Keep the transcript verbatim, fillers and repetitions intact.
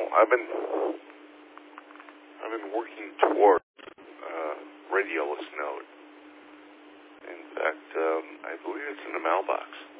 I've been I've been working toward uh, radioless note. In fact, um, I believe it's in the mailbox.